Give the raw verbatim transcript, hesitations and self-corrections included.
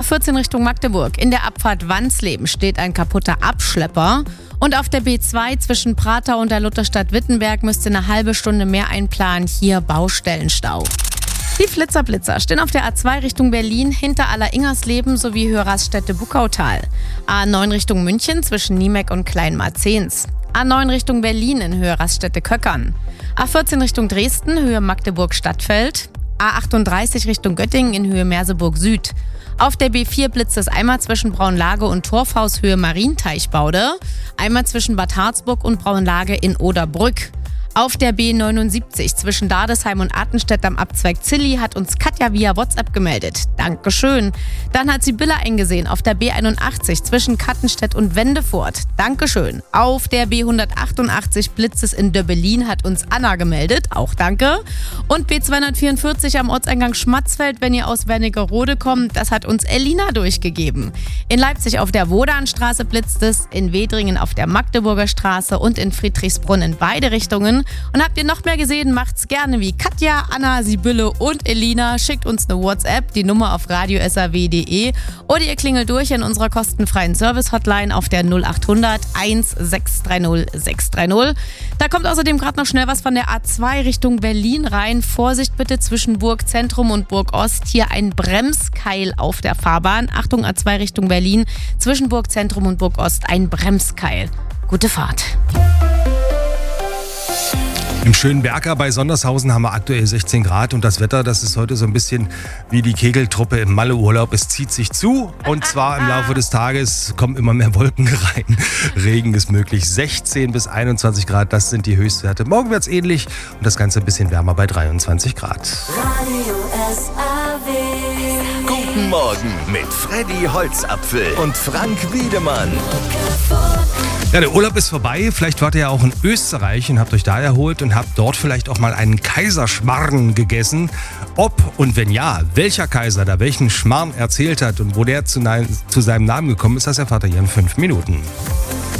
vierzehn Richtung Magdeburg. In der Abfahrt Wansleben steht ein kaputter Abschlepper. Und auf der B zwei zwischen Prater und der Lutherstadt Wittenberg müsst ihr eine halbe Stunde mehr einplanen. Hier Baustellenstau. Die Flitzerblitzer stehen auf der A zwei Richtung Berlin hinter Aller-Ingersleben sowie Hörraststätte-Buckautal. A neun Richtung München zwischen Niemek und Kleinmarzens. A neun Richtung Berlin in Höhe Raststätte-Köckern. A vierzehn Richtung Dresden, Höhe Magdeburg-Stadtfeld. A achtunddreißig Richtung Göttingen in Höhe Merseburg Süd. Auf der B vier blitzt es einmal zwischen Braunlage und Torfhaus Höhe Marienteichbaude. Einmal zwischen Bad Harzburg und Braunlage in Oderbrück. Auf der B neunundsiebzig zwischen Dardesheim und Artenstedt am Abzweig Zilli hat uns Katja via WhatsApp gemeldet. Dankeschön. Dann hat Sibylle eingesehen auf der B einundachtzig zwischen Kattenstedt und Wendefurt. Dankeschön. Auf der B hundertachtundachtzig blitzt es in Döbbelin, hat uns Anna gemeldet. Auch danke. Und B zweihundertvierundvierzig am Ortseingang Schmatzfeld, wenn ihr aus Wernigerode kommt, das hat uns Elina durchgegeben. In Leipzig auf der Wodanstraße blitzt es, in Wedringen auf der Magdeburger Straße und in Friedrichsbrunn in beide Richtungen. Und habt ihr noch mehr gesehen, macht's gerne wie Katja, Anna, Sibylle und Elina. Schickt uns eine WhatsApp, die Nummer auf radio s a w punkt d e oder ihr klingelt durch in unserer kostenfreien Service-Hotline auf der null achthundert eins sechs drei null sechs drei null. Da kommt außerdem gerade noch schnell was von der A zwei Richtung Berlin rein. Vorsicht bitte zwischen Burgzentrum und Burgost. Hier ein Bremskeil auf der Fahrbahn. Achtung, A zwei Richtung Berlin. Zwischen Burgzentrum und Burgost ein Bremskeil. Gute Fahrt. Im schönen Berger bei Sondershausen haben wir aktuell sechzehn Grad und das Wetter, das ist heute so ein bisschen wie die Kegeltruppe im Malle-Urlaub. Es zieht sich zu und zwar im Laufe des Tages kommen immer mehr Wolken rein. Regen ist möglich. sechzehn bis einundzwanzig Grad, das sind die Höchstwerte. Morgen wird es ähnlich und das Ganze ein bisschen wärmer bei dreiundzwanzig Grad. Radio S A W. Guten Morgen mit Freddy Holzapfel und Frank Wiedemann. Ja, der Urlaub ist vorbei. Vielleicht wart ihr ja auch in Österreich und habt euch da erholt und habt dort vielleicht auch mal einen Kaiserschmarrn gegessen. Ob und wenn ja, welcher Kaiser da welchen Schmarrn erzählt hat und wo der zu, ne- zu seinem Namen gekommen ist, das erfahrt ihr hier in fünf Minuten.